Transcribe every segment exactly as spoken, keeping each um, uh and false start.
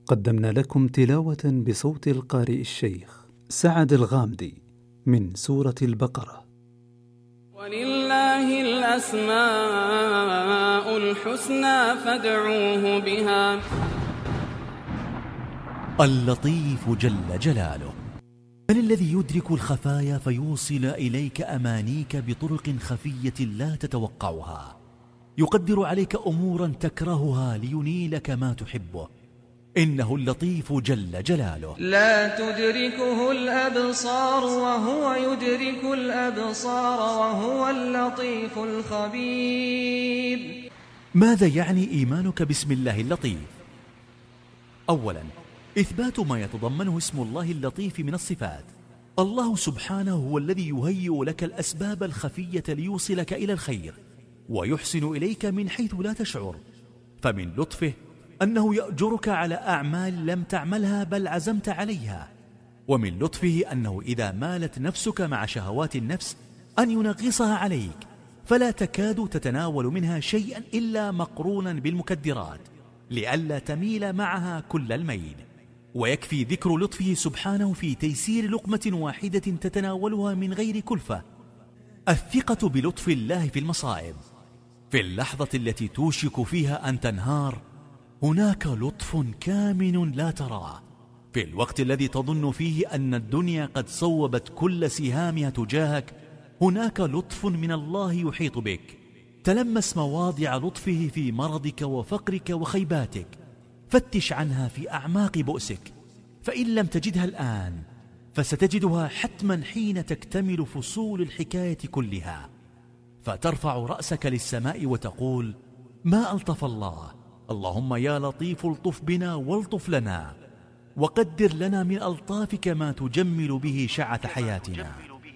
قدمنا لكم تلاوة بصوت القارئ الشيخ سعد الغامدي من سورة البقرة. ولله الأسماء الحسنى فادعوه بها. اللطيف جل جلاله، من الذي يدرك الخفايا فيوصل إليك أمانيك بطرق خفية لا تتوقعها، يقدر عليك أمورا تكرهها لينيلك ما تحبه. إنه اللطيف جل جلاله. لا تدركه الأبصار وهو يدرك الأبصار وهو اللطيف الخبير. ماذا يعني إيمانك باسم الله اللطيف؟ أولا، إثبات ما يتضمنه اسم الله اللطيف من الصفات. الله سبحانه هو الذي يهيئ لك الأسباب الخفية ليوصلك إلى الخير ويحسن إليك من حيث لا تشعر. فمن لطفه أنه يأجرك على أعمال لم تعملها بل عزمت عليها. ومن لطفه أنه إذا مالت نفسك مع شهوات النفس أن ينغصها عليك، فلا تكاد تتناول منها شيئا إلا مقرونا بالمكدرات لئلا تميل معها كل الميل. ويكفي ذكر لطفه سبحانه في تيسير لقمة واحدة تتناولها من غير كلفة. الثقة بلطف الله في المصائب. في اللحظة التي توشك فيها أن تنهار هناك لطف كامن لا تراه. في الوقت الذي تظن فيه أن الدنيا قد صوبت كل سهامها تجاهك هناك لطف من الله يحيط بك. تلمس مواضع لطفه في مرضك وفقرك وخيباتك، فتش عنها في أعماق بؤسك، فإن لم تجدها الآن فستجدها حتما حين تكتمل فصول الحكاية كلها، فترفع رأسك للسماء وتقول: ما ألطف الله، اللهم يا لطيف الطف بنا والطف لنا، وقدر لنا من ألطافك ما تجمل به شعث حياتنا.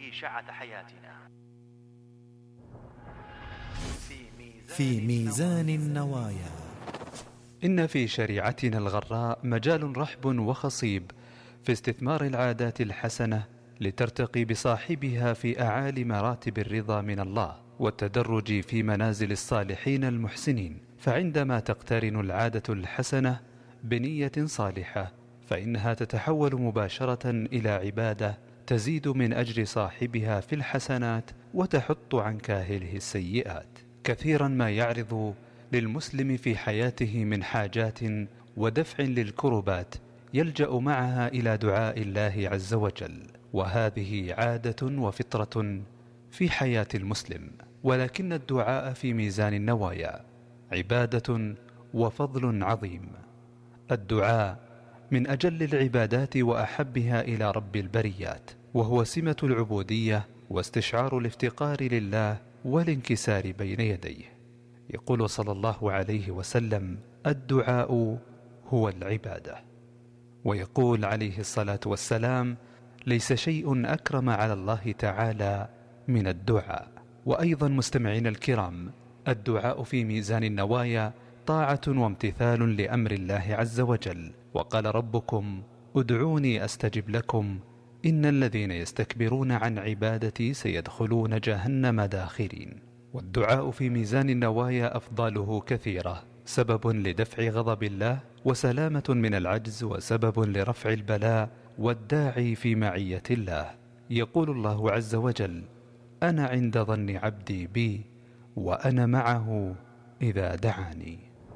في ميزان النوايا. إن في شريعتنا الغراء مجال رحب وخصيب في استثمار العادات الحسنة لترتقي بصاحبها في أعالي مراتب الرضا من الله والتدرج في منازل الصالحين المحسنين. فعندما تقترن العادة الحسنة بنية صالحة فإنها تتحول مباشرة إلى عبادة تزيد من أجر صاحبها في الحسنات وتحط عن كاهله السيئات. كثيرا ما يعرض للمسلم في حياته من حاجات ودفع للكربات يلجأ معها إلى دعاء الله عز وجل، وهذه عادة وفطرة في حياة المسلم. ولكن الدعاء في ميزان النوايا عبادة وفضل عظيم. الدعاء من أجل العبادات وأحبها إلى رب البريات، وهو سمة العبودية واستشعار الافتقار لله والانكسار بين يديه. يقول صلى الله عليه وسلم: الدعاء هو العبادة. ويقول عليه الصلاة والسلام: ليس شيء أكرم على الله تعالى من الدعاء. وأيضا مستمعين الكرام، الدعاء في ميزان النوايا طاعة وامتثال لأمر الله عز وجل. وقال ربكم: ادعوني أستجب لكم إن الذين يستكبرون عن عبادتي سيدخلون جهنم داخرين. والدعاء في ميزان النوايا أفضاله كثيرة، سبب لدفع غضب الله وسلامة من العجز وسبب لرفع البلاء والداعي في معية الله. يقول الله عز وجل: أنا عند ظن عبدي بي وأنا معه إذا دعاني.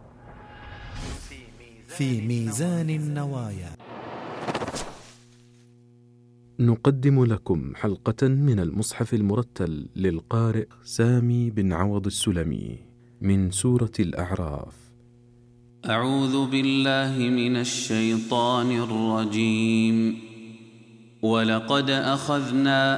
في ميزان النوايا. نقدم لكم حلقة من المصحف المرتل للقارئ سامي بن عوض السلمي من سورة الأعراف. أعوذ بالله من الشيطان الرجيم. ولقد أخذنا